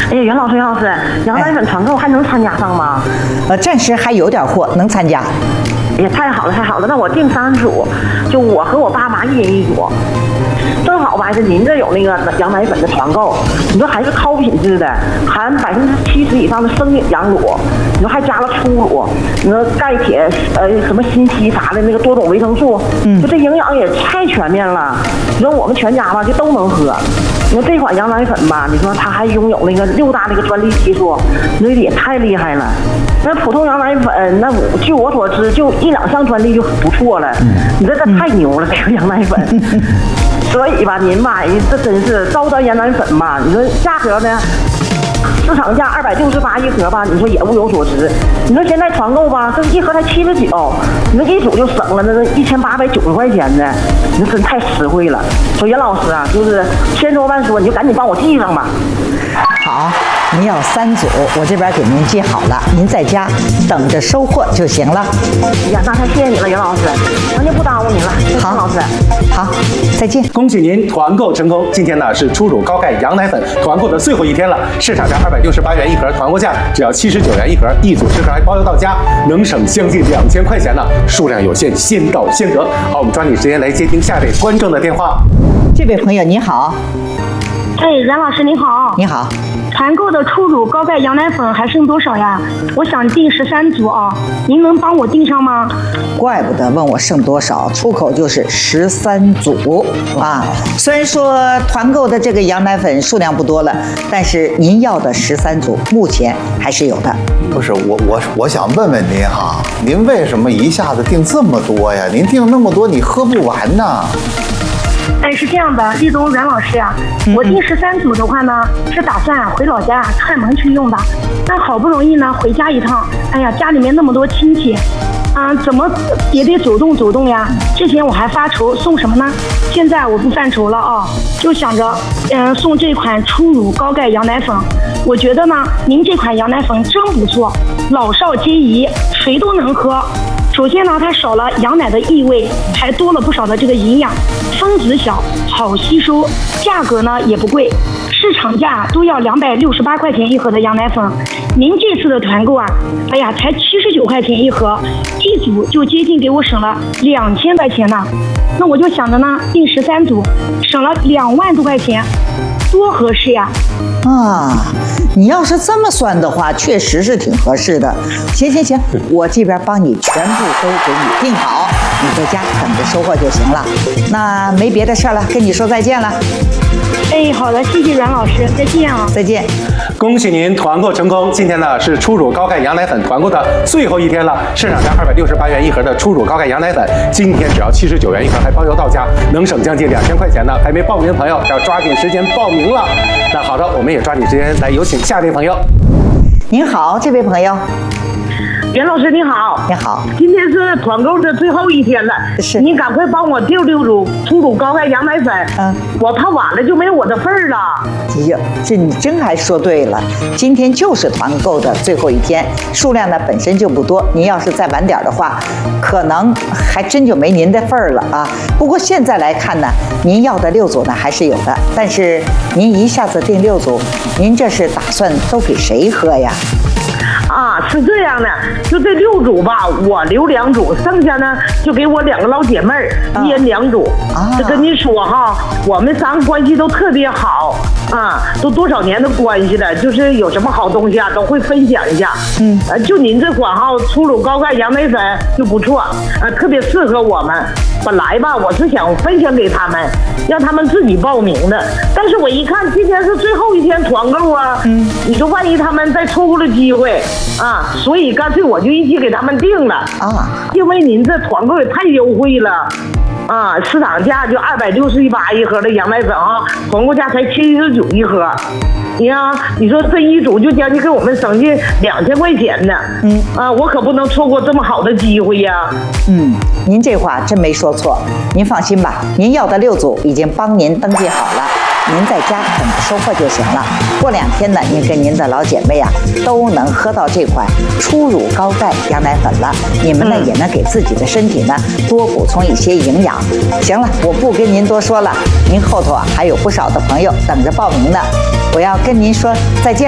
哎呀，袁老师，羊奶粉团购还能参加上吗？ 暂时还有点货，能参加。 哎呀，太好了！那我订3组，就我和我爸妈1人1组。正好吧，是您这有那个羊奶粉的团购，你说还是高品质的，含70%以上的生羊乳，你说还加了粗乳，你说钙铁什么锌硒啥的那个多种维生素，就这营养也太全面了。你说我们全家吧就都能喝。你说这款羊奶粉吧，你说它还拥有那个6大那个专利技术，你说也太厉害了。那普通羊奶粉，那据我所知，就1、2项专利就不错了。你这太牛了，这个羊奶粉。所以吧，您吧，这真是高端羊奶粉吧？你说价格呢？市场价268一盒吧，你说也物有所值。你说现在团购吧，这一盒才79，你说1组就省了那个1890块钱呢，你说真太实惠了。说袁老师啊，就是千说万说，你就赶紧帮我记上吧。 好，您要3组，我这边给您记好了，您在家等着收货就行了。 哎呀，那太谢谢你了，袁老师，那就不耽误您了。 好， 老师， 好，再见。 恭喜您团购成功！今天呢是初乳高钙羊奶粉团购的最后一天了，市场价268元一盒，团购价只要79元一盒，1组10盒还包邮到家，能省将近2000块钱呢。数量有限，先到先得。好，我们抓紧时间来接听下位观众的电话。 这位朋友你好。 哎，袁老师您好。 你好。 团购的初乳高钙羊奶粉还剩多少呀？我想订13组啊，您能帮我订上吗？ 怪不得问我剩多少，出口就是13组啊。虽然说团购的这个羊奶粉数量不多了，但是您要的13组目前还是有的。 不是我想问问您哈，您为什么一下子订这么多呀？您订那么多，你喝不完呢？ 哎，是这样的，立冬袁老师呀，我订13组的话呢，是打算回老家串门去用的。但好不容易呢回家一趟，哎呀，家里面那么多亲戚，怎么也得走动呀。之前我还发愁送什么呢，现在我不犯愁了啊，就想着送这款初乳高钙羊奶粉。我觉得呢，您这款羊奶粉真不错，老少皆宜，谁都能喝。首先呢，它少了羊奶的异味，还多了不少的这个营养，分子小，好吸收，价格呢也不贵，市场价都要268块钱一盒的羊奶粉，您这次的团购啊，哎呀，才79块钱一盒，1组就接近给我省了2000块钱呢。那我就想着呢，订13组，省了2万多块钱，多合适呀！ 你要是这么算的话，确实是挺合适的。行，我这边帮你全部都给你订好，你在家等着收货就行了。那没别的事了，跟你说再见了。 哎，好的，谢谢阮老师，再见啊！ 再见。 恭喜您团购成功！今天呢是初乳高钙羊奶粉团购的最后一天了，市场价268元一盒的初乳高钙羊奶粉，今天只要79元一盒，还包邮到家，能省将近2000块钱呢。还没报名的朋友要抓紧时间报名了。那好的，我们也抓紧时间来有请下位朋友。 您好，这位朋友。 袁老师你好， 你好， 今天是团购的最后一天了， 是， 您赶快帮我订6组初乳高钙羊奶粉，我怕晚了就没有我的份儿了。 哎呀，这你真还说对了，今天就是团购的最后一天，数量呢本身就不多，您要是再晚点的话，可能还真就没您的份儿了啊。不过现在来看呢，您要的6组呢还是有的，但是您一下子订6组，您这是打算都给谁喝呀？ 是这样的，就这6组吧，我留2组，剩下呢就给我2个老姐妹儿，1人2组。就跟你说哈，我们3个关系都特别好都多少年的关系了，就是有什么好东西都会分享一下。就您这款初乳高钙羊奶粉就不错，特别适合我们。本来吧，我是想分享给他们，让他们自己报名的，但是我一看今天是最后一天团购你说万一他们再错过了机会所以干脆我就一起给他们定了因为您这团购也太优惠了市场价就268一盒的羊奶粉团购价才79一盒。你说这1组就将近给我们省进2000块钱呢。我可不能错过这么好的机会呀。 您这话真没说错，您放心吧，您要的6组已经帮您登记好了，您在家等着收货就行了。过2天呢，您跟您的老姐妹都能喝到这款初乳高钙羊奶粉了，你们呢也能给自己的身体呢多补充一些营养。行了，我不跟您多说了，您后头还有不少的朋友等着报名呢。我要跟您说再见。